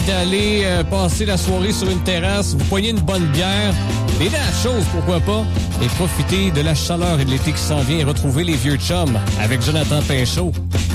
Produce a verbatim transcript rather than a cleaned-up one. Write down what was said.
d'aller euh, passer la soirée sur une terrasse, vous poignez une bonne bière, des nachos, pourquoi pas, et profiter de la chaleur et de l'été qui s'en vient et retrouver les vieux chums avec Jonathan Pinchot.